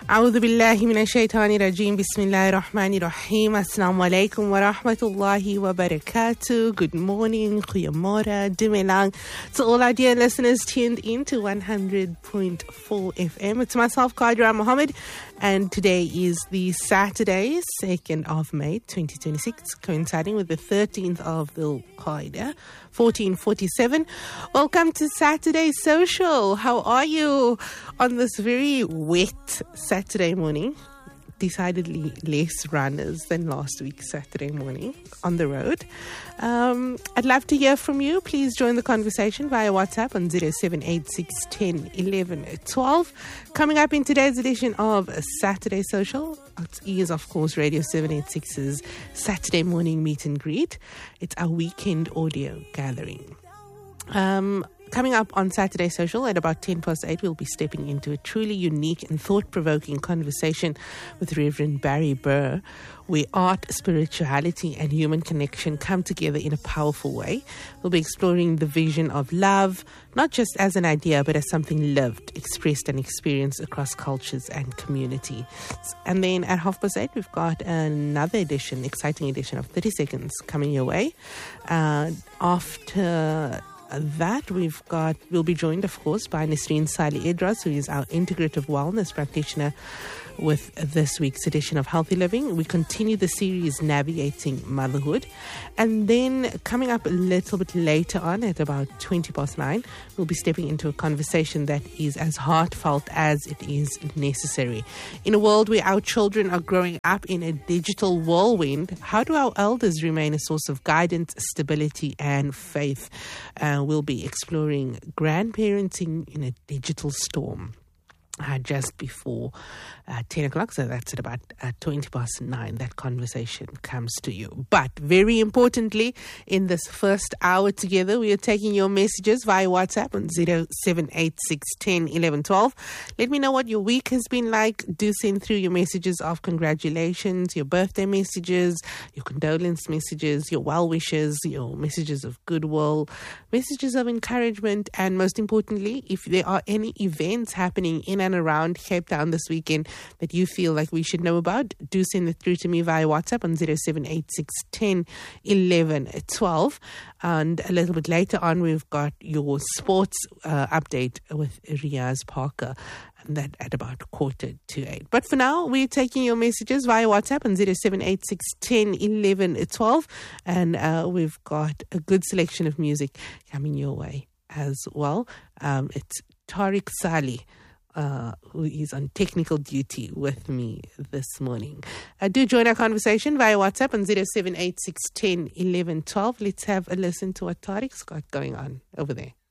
أعوذ بالله من الشيطان الرجيم بسم الله الرحمن الرحيم Assalamu alaikum wa rahmatullahi wa barakatuh. Good morning, goeiemorgen, dumelang to all our dear listeners tuned in to 100.4 FM. It's myself, Qadra Mohammed, and today is the Saturday, 2nd of May 2026, coinciding with the 13th of Dhul Qa'dah, 1447. Welcome to Saturday Social. How are you on this very wet Saturday morning? Decidedly less runners than last week's Saturday morning on the road. I'd love to hear from you. Please join the conversation via WhatsApp on 0786 10 11 12. Coming up in today's edition of Saturday Social, it is, of course, Radio 786's Saturday morning meet and greet. It's our weekend audio gathering. Coming up on Saturday Social at about 8:10, we'll be stepping into a truly unique and thought-provoking conversation with Reverend Barry Burr, where art, spirituality, and human connection come together in a powerful way. We'll be exploring the vision of love, not just as an idea, but as something lived, expressed, and experienced across cultures and communities. And then at 8:30, we've got another exciting edition of 30 Seconds coming your way. After that, we'll be joined, of course, by Nisreen Salih Idras, who is our integrative wellness practitioner, with this week's edition of Healthy Living. We continue the series Navigating Motherhood. And then coming up a little bit later on at about 9:20, we'll be stepping into a conversation that is as heartfelt as it is necessary. In a world where our children are growing up in a digital whirlwind, how do our elders remain a source of guidance, stability, and faith? We'll be exploring grandparenting in a digital storm. Just before 10 o'clock, so that's at about 9:20, that conversation comes to you. But very importantly, in this first hour together, we are taking your messages via WhatsApp on 0786 10 11 12. Let me know what your week has been like. Do send through your messages of congratulations, your birthday messages, your condolence messages, your well wishes, your messages of goodwill, messages of encouragement, and most importantly, if there are any events happening in and around Cape Town this weekend that you feel like we should know about, do send it through to me via WhatsApp on 0786 10 11 12. And a little bit later on, we've got your sports update with Riaz Parker, and that at about 7:45. But for now, we're taking your messages via WhatsApp on 0786 10 11 12. And we've got a good selection of music coming your way as well. It's Tariq Salih, who is on technical duty with me this morning. Do join our conversation via WhatsApp on 0786 10 11 12. Let's have a listen to what Tariq's got going on over there.